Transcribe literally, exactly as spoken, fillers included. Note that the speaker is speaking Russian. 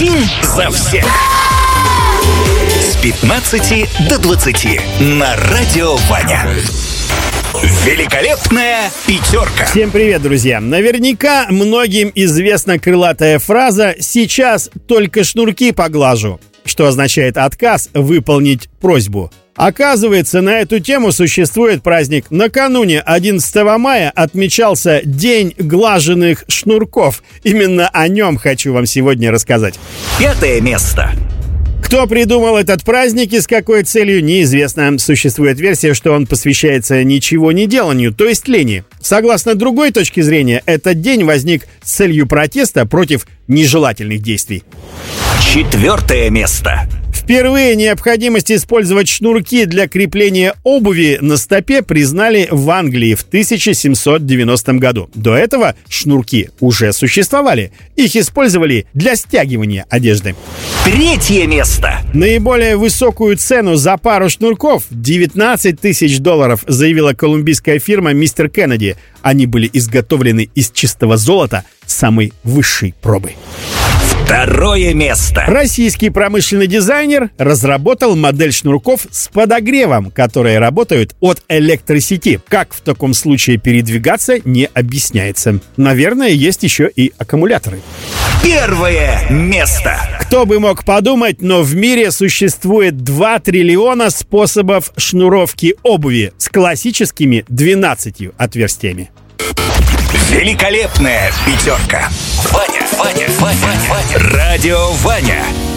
Один за всех. С пятнадцати до двадцати на Радио Ваня. Великолепная пятерка. Всем привет, друзья. Наверняка многим известна крылатая фраза «сейчас только шнурки поглажу», что означает отказ выполнить просьбу. Оказывается, на эту тему существует праздник. Накануне одиннадцатого мая отмечался День глаженных шнурков. Именно о нем хочу вам сегодня рассказать. Пятое место. Кто придумал этот праздник и с какой целью, неизвестно. Существует версия, что он посвящается ничего не деланию, то есть лени. Согласно другой точке зрения, этот день возник с целью протеста против нежелательных действий. Четвертое место. Впервые необходимость использовать шнурки для крепления обуви на стопе признали в Англии в тысяча семьсот девяностом году. До этого шнурки уже существовали. Их использовали для стягивания одежды. Третье место. Наиболее высокую цену за пару шнурков – девятнадцать тысяч долларов, заявила колумбийская фирма «Мистер Кеннеди». Они были изготовлены из чистого золота самой высшей пробы. Второе место. Российский промышленный дизайнер разработал модель шнурков с подогревом, которые работают от электросети. Как в таком случае передвигаться, не объясняется. Наверное, есть еще и аккумуляторы. Первое место. Кто бы мог подумать, но в мире существует два триллиона способов шнуровки обуви с классическими двенадцатью отверстиями. Великолепная пятерка. Ваня, Ваня, Ваня, Ваня. Радио Ваня.